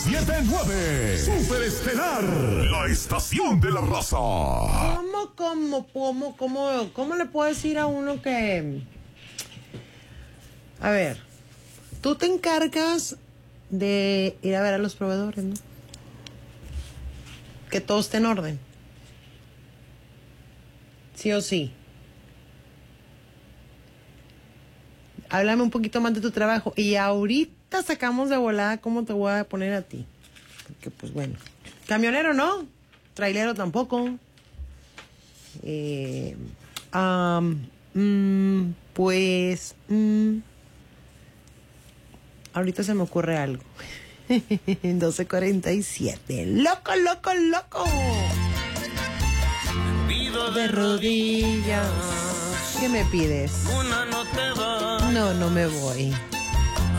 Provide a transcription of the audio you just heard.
7-9, Super Estelar, la estación de la raza. ¿Cómo le puedo decir a uno que... A ver, tú te encargas de ir a ver a los proveedores, ¿no? Que todo esté en orden. Sí o sí. Háblame un poquito más de tu trabajo. Y ahorita sacamos de volada cómo te voy a poner a ti. Porque, pues bueno. Camionero no. Trailero tampoco. Ahorita se me ocurre algo. 12:47. ¡Loco, loco, loco! Pido De rodillas. ¿Qué me pides? una no te va. No me voy.